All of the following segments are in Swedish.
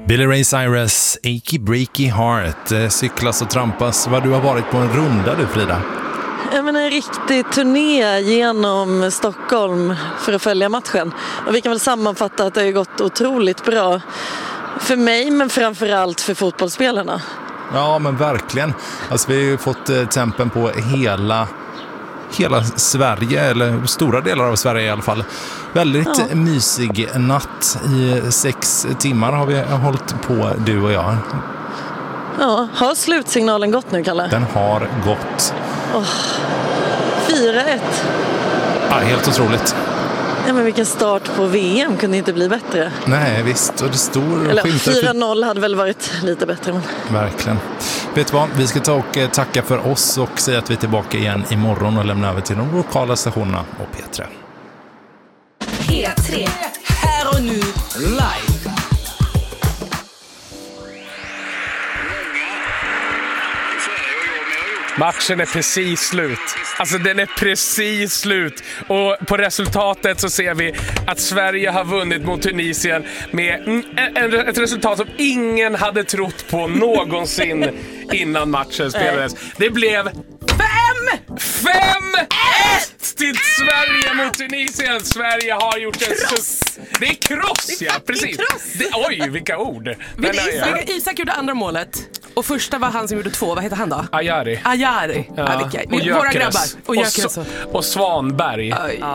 Billy Ray Cyrus, Achy Breaky Heart, cyklas och trampas. Vad du har varit på en runda du, Frida? En riktig turné genom Stockholm för att följa matchen. Och vi kan väl sammanfatta att det har gått otroligt bra för mig, men framförallt för fotbollsspelarna. Ja, men verkligen. Alltså, vi har ju fått tempen på hela Sverige, eller stora delar av Sverige i alla fall. Väldigt mysig natt. I 6 timmar har vi hållit på, du och jag. Ja, har slutsignalen gått nu, Kalle? Den har gått. 4-1. Ja, helt otroligt. Ja, men vilken start på VM, kunde inte bli bättre. Nej, visst. Och det står... Eller 4-0 hade väl varit lite bättre. Men... Verkligen. Vet du vad? Vi ska ta och tacka för oss och säga att vi är tillbaka igen imorgon och lämna över till de lokala stationerna och P3. P3. Här och nu. Live. Matchen är precis slut. Alltså den är precis slut. Och på resultatet så ser vi att Sverige har vunnit mot Tunisien med ett resultat som ingen hade trott på någonsin innan matchen spelades. Det blev 5-1 till Sverige mot Tunisien. Sverige har gjort en det är kross, ja, precis. Oj, vilka ord. Isak gjorde andra målet. Och första var han som gjorde 2. Vad heter han då? Ajari. Ja. Våra grabbar. Och Svanberg.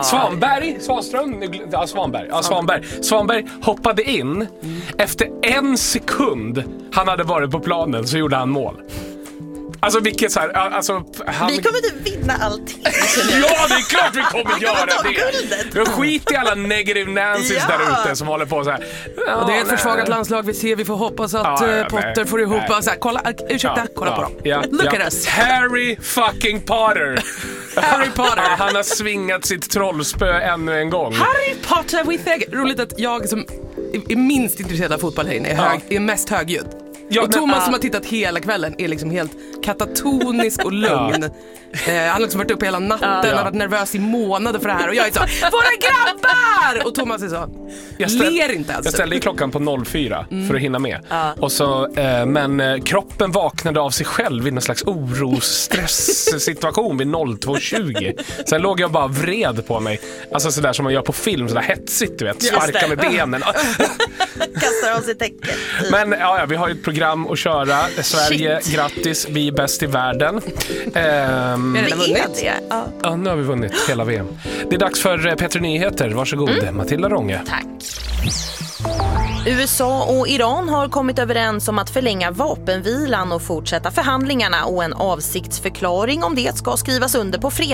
Svanberg hoppade in. Efter 1 sekund han hade varit på planen så gjorde han mål. Alltså vilket så här, vi kommer inte vinna allting. Ja, det är klart vi kommer göra det. Vi skit i alla negative Nancys där ute som håller på så här. Och det är ett försvagat landslag vi ser. Vi får hoppas att Potter får ihop så här, kolla på dem. Look at us. Harry fucking Potter. Harry Potter. Han har svingat sitt trollspö ännu en gång. Harry Potter with egg. Roligt att jag som är minst intresserad av fotboll här är mest högljudd. Och Thomas som har tittat hela kvällen är liksom helt katatonisk och lugn. Han har liksom varit uppe hela natten, har varit nervös i månader för det här. Och jag är så, våra grabbar! Och Thomas är så, ler inte ens. Jag ställde klockan på 04 för att hinna med. Och så, men kroppen vaknade av sig själv i en slags stress-situation vid 02.20. Sen låg jag bara vred på mig. Alltså sådär som man gör på film, sådär hetsigt, du vet. Sparka med benen. Kastar av sig täcket. Men vi har ju ett program att köra. Sverige, grattis, vi är bäst i världen. Vi har redan vunnit. Ja, nu har vi vunnit hela VM. Det är dags för P3 Nyheter. Varsågod, Matilda Ronge. Tack. USA och Iran har kommit överens om att förlänga vapenvilan och fortsätta förhandlingarna, och en avsiktsförklaring om det ska skrivas under på fredag.